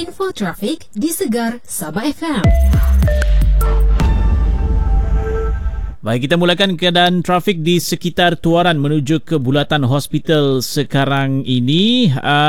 Info trafik di Segar Sabah FM. Baik, kita mulakan keadaan trafik di sekitar Tuaran menuju ke Bulatan Hospital sekarang ini.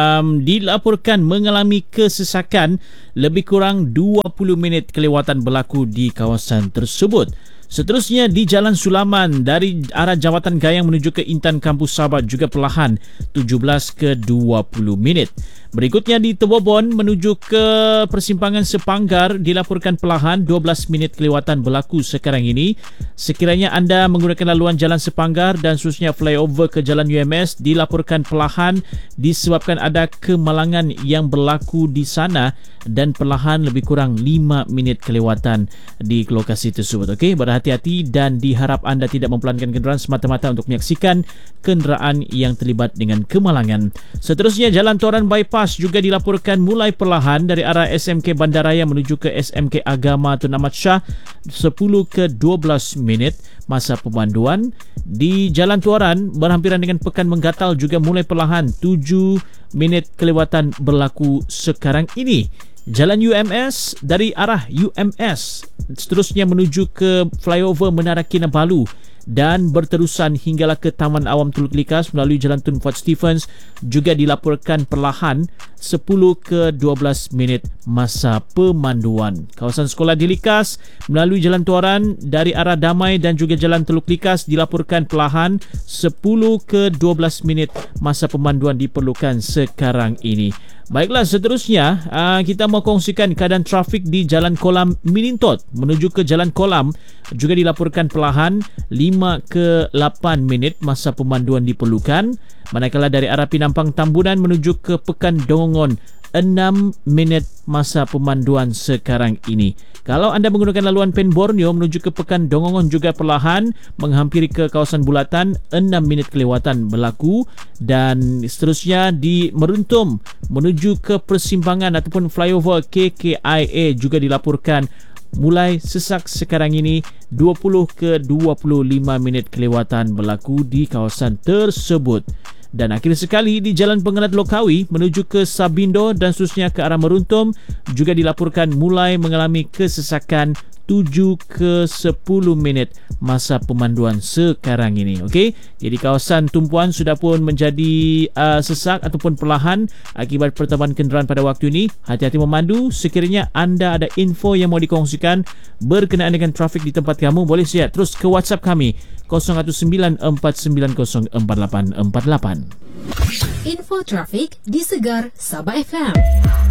Dilaporkan mengalami kesesakan lebih kurang 20 minit kelewatan berlaku di kawasan tersebut. Seterusnya di Jalan Sulaman dari arah Jawatan Gayang menuju ke Intan Kampus Sabah juga perlahan 17 ke 20 minit. Berikutnya di Tebobon menuju ke persimpangan Sepanggar dilaporkan perlahan 12 minit kelewatan berlaku sekarang ini. Sekiranya anda menggunakan laluan Jalan Sepanggar dan seterusnya flyover ke Jalan UMS dilaporkan perlahan disebabkan ada kemalangan yang berlaku di sana dan perlahan lebih kurang 5 minit kelewatan di lokasi tersebut. Okey, berhati-hati dan diharap anda tidak mempelankan kenderaan semata-mata untuk menyaksikan kenderaan yang terlibat dengan kemalangan. Seterusnya Jalan Toran Bypass juga dilaporkan mulai perlahan dari arah SMK Bandaraya menuju ke SMK Agama Tun Ahmad Shah 10 ke 12 minit masa pemanduan. Di Jalan Tuaran berhampiran dengan Pekan Menggatal juga mulai perlahan 7 minit kelewatan berlaku sekarang ini. Jalan UMS dari arah UMS seterusnya menuju ke flyover Menara Kinabalu dan berterusan hinggalah ke Taman Awam Teluk Likas melalui Jalan Tun Fuad Stephens juga dilaporkan perlahan 10 ke 12 minit masa pemanduan. Kawasan sekolah di Likas melalui Jalan Tuaran dari arah Damai dan juga Jalan Teluk Likas dilaporkan perlahan 10 ke 12 minit masa pemanduan diperlukan sekarang ini. Baiklah, seterusnya kita mau kongsikan keadaan trafik di Jalan Kolam Milintot menuju ke Jalan Kolam juga dilaporkan perlahan 5 ke 8 minit masa pemanduan diperlukan. Manakala dari arah Pinampang Tambunan menuju ke Pekan Dongongon 6 minit masa pemanduan sekarang ini. Kalau anda menggunakan laluan Pen Borneo menuju ke Pekan Dongongon juga perlahan menghampiri ke kawasan Bulatan 6 minit kelewatan berlaku. Dan seterusnya di Meruntum menuju ke persimpangan ataupun flyover KKIA juga dilaporkan mulai sesak sekarang ini 20 ke 25 minit kelewatan berlaku di kawasan tersebut. Dan akhir sekali di Jalan Penganut Lokawi menuju ke Sabindo dan seterusnya ke arah Meruntum juga dilaporkan mulai mengalami kesesakan 7 ke 10 minit masa pemanduan sekarang ini. Okey, jadi kawasan tumpuan sudah pun menjadi sesak ataupun perlahan akibat pertambahan kenderaan pada waktu ini. Hati-hati memandu. Sekiranya anda ada info yang mau dikongsikan berkenaan dengan trafik di tempat kamu, boleh siap terus ke WhatsApp kami 0194904848. Info trafik di Segar Sabah FM.